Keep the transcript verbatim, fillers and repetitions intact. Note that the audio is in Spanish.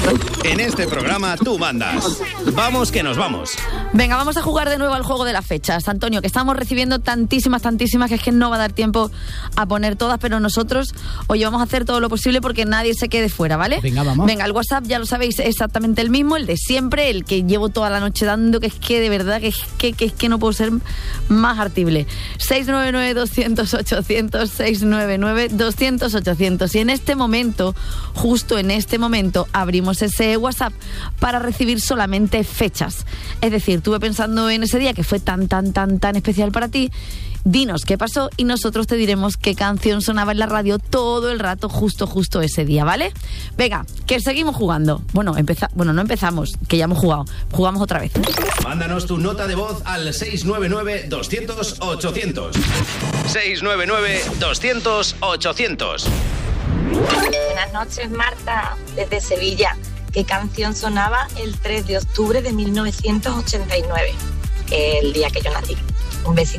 En este programa tú mandas. Vamos que nos vamos. Venga, vamos a jugar de nuevo al juego de las fechas. Antonio, que estamos recibiendo tantísimas, tantísimas, que es que no va a dar tiempo a poner todas, pero nosotros, oye, vamos a hacer todo lo posible porque nadie se quede fuera, ¿vale? Venga, vamos. Venga, el WhatsApp ya lo sabéis, exactamente el mismo, el de siempre, el que llevo toda la noche dando, que es que de verdad, que es que, que, es que no puedo ser más artible. seis nueve nueve, doscientos, ochocientos, seis nueve nueve, doscientos, ochocientos. Y en este momento, justo en este momento, abrimos ese WhatsApp para recibir solamente fechas. Es decir, estuve pensando en ese día que fue tan, tan, tan, tan especial para ti. Dinos qué pasó y nosotros te diremos qué canción sonaba en la radio todo el rato, justo, justo ese día, ¿vale? Venga, que seguimos jugando. Bueno, empeza- bueno, no empezamos, que ya hemos jugado. Jugamos otra vez. Mándanos tu nota de voz al seis nueve nueve, doscientos, ochocientos. seis nueve nueve, doscientos, ochocientos. Buenas noches, Marta, desde Sevilla. ¿Qué canción sonaba el tres de octubre de mil novecientos ochenta y nueve? El día que yo nací. Un besito.